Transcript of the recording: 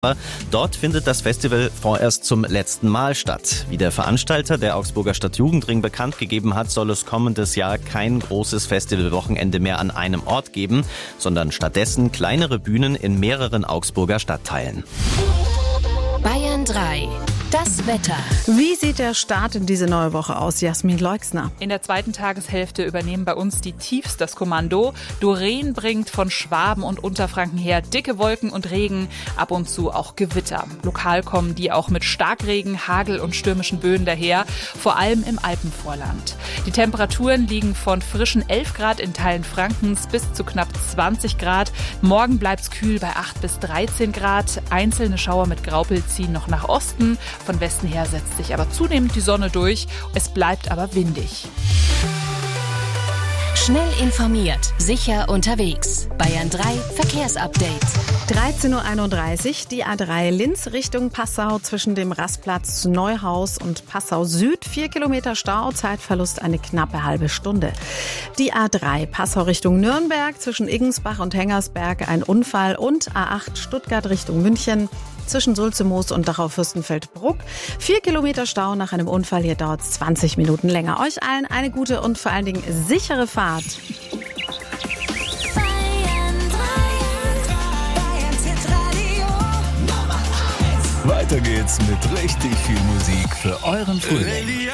Dort findet das Festival vorerst zum letzten Mal statt. Wie der Veranstalter, der Augsburger Stadtjugendring, bekannt gegeben hat, soll es kommendes Jahr kein großes Festivalwochenende mehr an einem Ort geben, sondern stattdessen kleinere Bühnen in mehreren Augsburger Stadtteilen. Bayern 3. Das Wetter. Wie sieht der Start in diese neue Woche aus, Jasmin Leixner? In der zweiten Tageshälfte übernehmen bei uns die Tiefs das Kommando. Doreen bringt von Schwaben und Unterfranken her dicke Wolken und Regen, ab und zu auch Gewitter. Lokal kommen die auch mit Starkregen, Hagel und stürmischen Böen daher, vor allem im Alpenvorland. Die Temperaturen liegen von frischen 11 Grad in Teilen Frankens bis zu knapp 20 Grad. Morgen bleibt's kühl bei 8 bis 13 Grad. Einzelne Schauer mit Graupel ziehen noch nach Osten. Von Westen her setzt sich aber zunehmend die Sonne durch. Es bleibt aber windig. Schnell informiert, sicher unterwegs. Bayern 3 Verkehrsupdate. 13.31 Uhr, die A3 Linz Richtung Passau zwischen dem Rastplatz Neuhaus und Passau Süd. 4 Kilometer Stau, Zeitverlust eine knappe halbe Stunde. Die A3 Passau Richtung Nürnberg zwischen Iggensbach und Hengersberg ein Unfall und A8 Stuttgart Richtung München. Zwischen Sulzemoos und Dachau-Fürstenfeldbruck. 4 Kilometer Stau nach einem Unfall. Hier dauert es 20 Minuten länger. Euch allen eine gute und vor allen Dingen sichere Fahrt. Weiter geht's mit richtig viel Musik für euren Frühling.